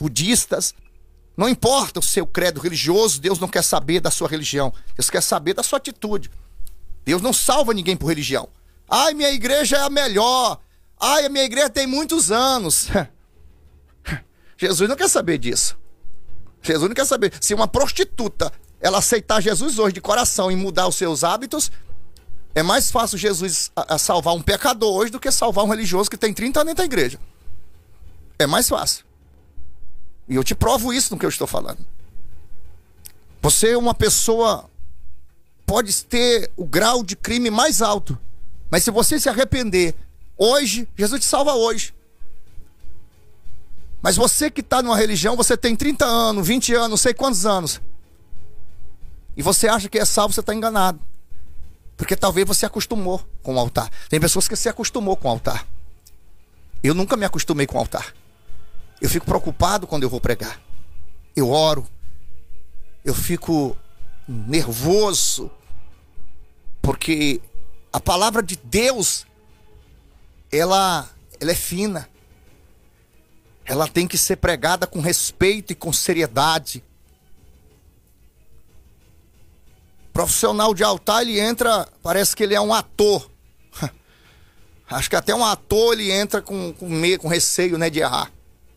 budistas. Não importa o seu credo religioso, Deus não quer saber da sua religião. Deus quer saber da sua atitude. Deus não salva ninguém por religião. Ai, minha igreja é a melhor. Ai, a minha igreja tem muitos anos. Jesus não quer saber disso. Jesus não quer saber. Se uma prostituta, ela aceitar Jesus hoje de coração e mudar os seus hábitos, é mais fácil Jesus salvar um pecador hoje do que salvar um religioso que tem 30 anos dentro da igreja. É mais fácil. E eu te provo isso no que eu estou falando. Você é uma pessoa, pode ter o grau de crime mais alto, mas se você se arrepender hoje, Jesus te salva hoje. Mas você que está numa religião, você tem 30 anos, 20 anos, não sei quantos anos, e você acha que é salvo, você está enganado. Porque talvez você acostumou com o altar. Tem pessoas que se acostumou com o altar. Eu nunca me acostumei com o altar. Eu fico preocupado quando eu vou pregar. Eu oro. Eu fico nervoso. Porque a palavra de Deus, ela é fina. Ela tem que ser pregada com respeito e com seriedade. Profissional de altar, ele entra, parece que ele é um ator. Acho que até um ator ele entra com receio, né, de errar.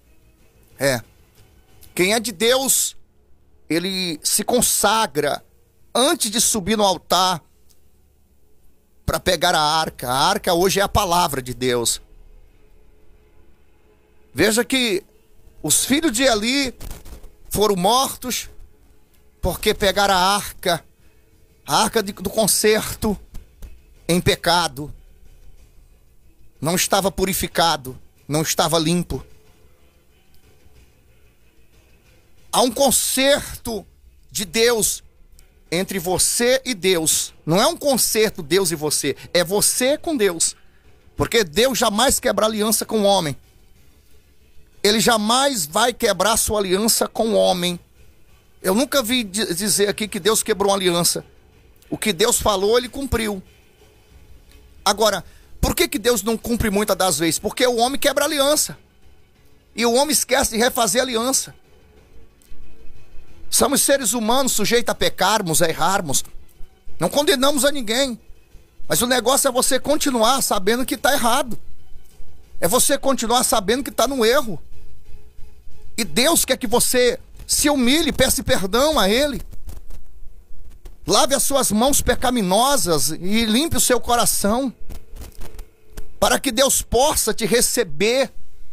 Quem é de Deus, ele se consagra antes de subir no altar para pegar a arca. A arca hoje é a palavra de Deus. Veja que os filhos de Eli foram mortos porque pegaram a arca do concerto em pecado. Não estava purificado, não estava limpo. Há um concerto de Deus entre você e Deus. Não é um concerto Deus e você, é você com Deus. Porque Deus jamais quebra aliança com o homem. Ele jamais vai quebrar sua aliança com o homem. Eu nunca vi dizer aqui que Deus quebrou uma aliança. O que Deus falou, ele cumpriu. Agora, por que Deus não cumpre muitas das vezes? Porque o homem quebra aliança. E o homem esquece de refazer a aliança. Somos seres humanos sujeitos a pecarmos, a errarmos. Não condenamos a ninguém. Mas o negócio é você continuar sabendo que está errado. É você continuar sabendo que está no erro. E Deus quer que você se humilhe, peça perdão a Ele. Lave as suas mãos pecaminosas e limpe o seu coração, para que Deus possa te receber.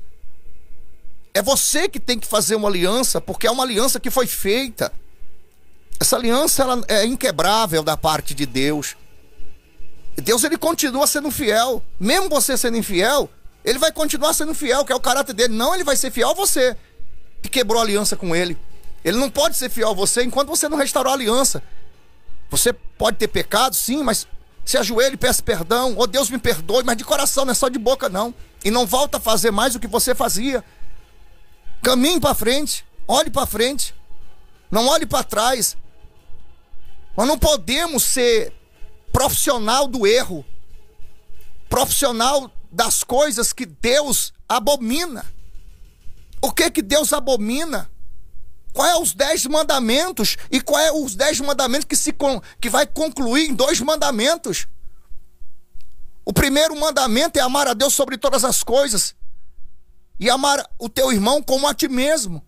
É você que tem que fazer uma aliança, porque é uma aliança que foi feita. Essa aliança ela é inquebrável da parte de Deus. Deus ele continua sendo fiel. Mesmo você sendo infiel, ele vai continuar sendo fiel, que é o caráter dele. Não, ele vai ser fiel a você, que quebrou a aliança com ele. Ele não pode ser fiel a você enquanto você não restaurou a aliança. Você pode ter pecado, sim, mas se ajoelhe e peça perdão. Oh, Deus me perdoe, mas de coração, não é só de boca, não. E não volta a fazer mais o que você fazia. Caminhe para frente, olhe para frente. Não olhe para trás. Nós não podemos ser profissional do erro, profissional das coisas que Deus abomina. O que Deus abomina? Qual é os 10 mandamentos? E qual é os 10 mandamentos que vai concluir em 2 mandamentos? O primeiro mandamento é amar a Deus sobre todas as coisas e amar o teu irmão como a ti mesmo.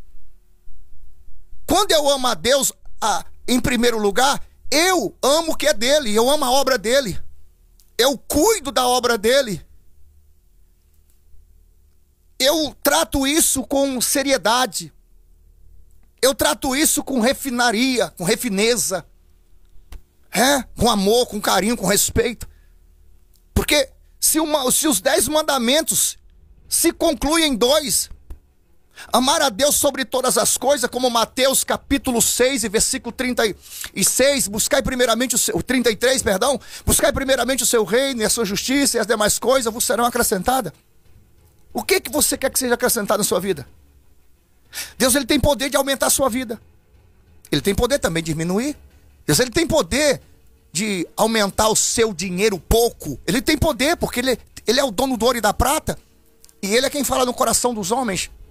Quando eu amo a Deus em primeiro lugar, eu amo o que é dele, eu amo a obra dele, eu cuido da obra dele. Eu trato isso com seriedade. Eu trato isso com refinaria, com refineza, com amor, com carinho, com respeito. Porque se os 10 mandamentos se concluem em 2, amar a Deus sobre todas as coisas, como Mateus capítulo 6 e versículo 36, buscai primeiramente o 33, perdão, buscai primeiramente o seu reino e a sua justiça e as demais coisas vos serão acrescentadas. O que você quer que seja acrescentado na sua vida? Deus ele tem poder de aumentar a sua vida. Ele tem poder também de diminuir. Deus ele tem poder de aumentar o seu dinheiro pouco. Ele tem poder porque ele é o dono do ouro e da prata. E ele é quem fala no coração dos homens.